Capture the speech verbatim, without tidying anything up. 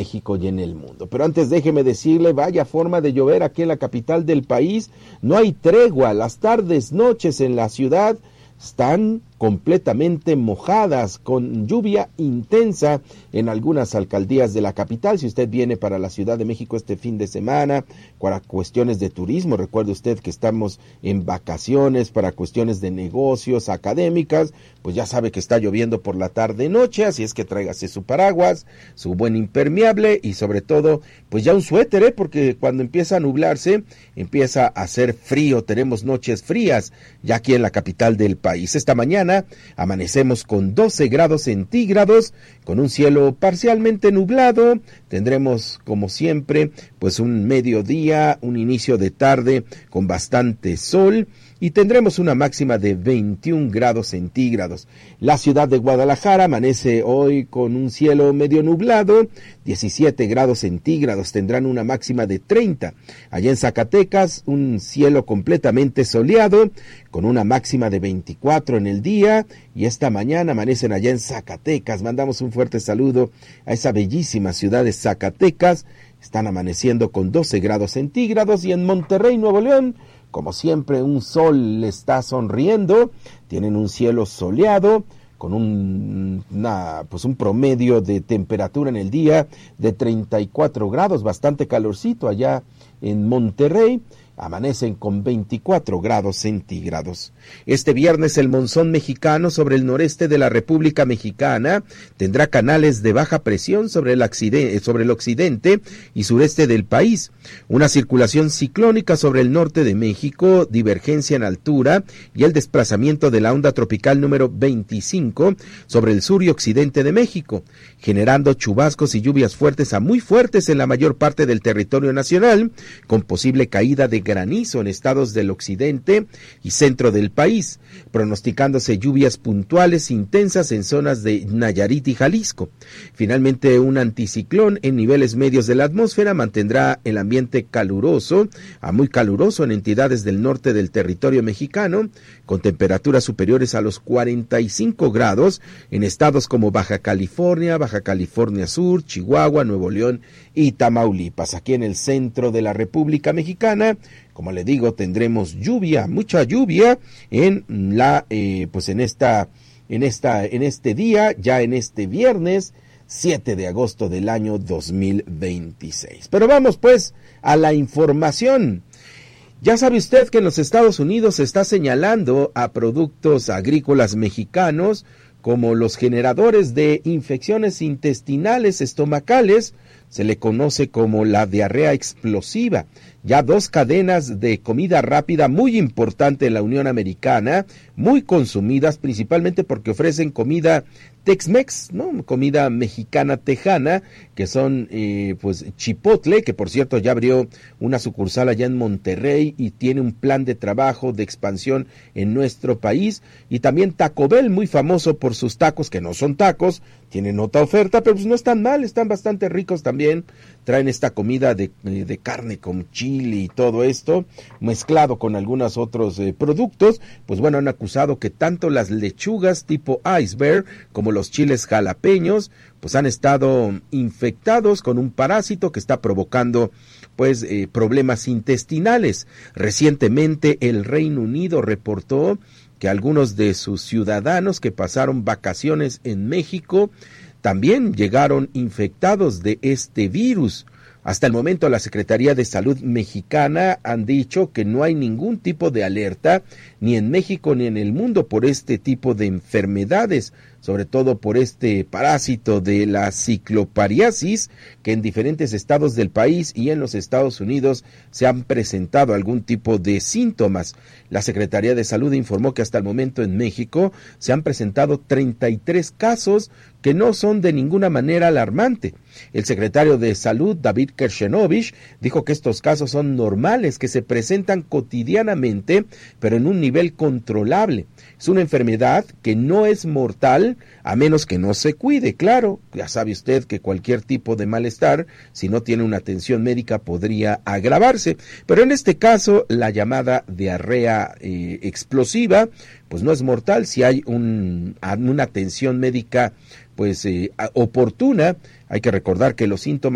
México y en el mundo. Pero antes déjeme decirle, vaya forma de llover aquí en la capital del país, no hay tregua, las tardes, noches en la ciudad están completamente mojadas, con lluvia intensa en algunas alcaldías de la capital. Si usted viene para la Ciudad de México este fin de semana, para cuestiones de turismo, recuerde usted que estamos en vacaciones, para cuestiones de negocios, académicas, pues ya sabe que está lloviendo por la tarde-noche, así es que tráigase su paraguas, su buen impermeable y sobre todo, pues ya un suéter, ¿eh? Porque cuando empieza a nublarse, empieza a hacer frío, tenemos noches frías ya aquí en la capital del país. Esta mañana amanecemos con doce grados centígrados, con un cielo parcialmente nublado. Tendremos, como siempre, pues un mediodía, un inicio de tarde con bastante sol y tendremos una máxima de veintiún grados centígrados. La ciudad de Guadalajara amanece hoy con un cielo medio nublado, diecisiete grados centígrados, tendrán una máxima de treinta. Allá en Zacatecas, un cielo completamente soleado, con una máxima de veinticuatro en el día, y esta mañana amanecen allá en Zacatecas. Mandamos un fuerte saludo a esa bellísima ciudad de Zacatecas. Están amaneciendo con doce grados centígrados, y en Monterrey, Nuevo León, como siempre, un sol le está sonriendo, tienen un cielo soleado, con un, una, pues un promedio de temperatura en el día de treinta y cuatro grados, bastante calorcito allá en Monterrey. Amanecen con veinticuatro grados centígrados. Este viernes el monzón mexicano sobre el noreste de la República Mexicana tendrá canales de baja presión sobre el, accidente, sobre el occidente y sureste del país. Una circulación ciclónica sobre el norte de México, divergencia en altura y el desplazamiento de la onda tropical número veinticinco sobre el sur y occidente de México, generando chubascos y lluvias fuertes a muy fuertes en la mayor parte del territorio nacional, con posible caída de granizo en estados del occidente y centro del país, pronosticándose lluvias puntuales intensas en zonas de Nayarit y Jalisco. Finalmente, un anticiclón en niveles medios de la atmósfera mantendrá el ambiente caluroso a muy caluroso en entidades del norte del territorio mexicano, con temperaturas superiores a los cuarenta y cinco grados en estados como Baja California, Baja California Sur, Chihuahua, Nuevo León y Tamaulipas. Aquí en el centro de la República Mexicana, como le digo, tendremos lluvia, mucha lluvia en la, eh, pues en esta, en esta, en este día, ya en este viernes siete de agosto del año dos mil veintiséis. Pero vamos pues a la información. Ya sabe usted que en los Estados Unidos se está señalando a productos agrícolas mexicanos como los generadores de infecciones intestinales estomacales. Se le conoce como la diarrea explosiva. Ya dos cadenas de comida rápida muy importante en la Unión Americana, muy consumidas principalmente porque ofrecen comida Tex-Mex, ¿no? Comida mexicana tejana, que son eh, pues Chipotle, que por cierto ya abrió una sucursal allá en Monterrey y tiene un plan de trabajo de expansión en nuestro país, y también Taco Bell, muy famoso por sus tacos, que no son tacos, tienen otra oferta, pero pues no están mal, están bastante ricos también. Traen esta comida de, de carne con chile y todo esto, mezclado con algunos otros eh, productos. Pues bueno, han acusado que tanto las lechugas tipo iceberg como los chiles jalapeños, pues han estado infectados con un parásito que está provocando pues eh, problemas intestinales. Recientemente el Reino Unido reportó que algunos de sus ciudadanos que pasaron vacaciones en México también llegaron infectados de este virus. Hasta el momento la Secretaría de Salud mexicana han dicho que no hay ningún tipo de alerta ni en México ni en el mundo por este tipo de enfermedades, sobre todo por este parásito de la ciclopariasis, que en diferentes estados del país y en los Estados Unidos se han presentado algún tipo de síntomas. La Secretaría de Salud informó que hasta el momento en México se han presentado treinta y tres casos que no son de ninguna manera alarmante. El secretario de Salud, David Kershenovich, dijo que estos casos son normales, que se presentan cotidianamente, pero en un nivel controlable. Es una enfermedad que no es mortal, a menos que no se cuide. Claro, ya sabe usted que cualquier tipo de malestar, si no tiene una atención médica, podría agravarse. Pero en este caso, la llamada diarrea eh, explosiva, pues no es mortal si hay un, una atención médica pues eh, oportuna. Hay que recordar que los síntomas